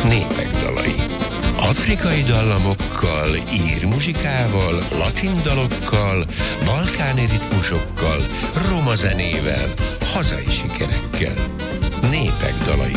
Népek dalai. Afrikai dallamokkal, ír muzsikával, latin dalokkal, balkáni ritmusokkal, roma zenével, hazai sikerekkel. Népek dalai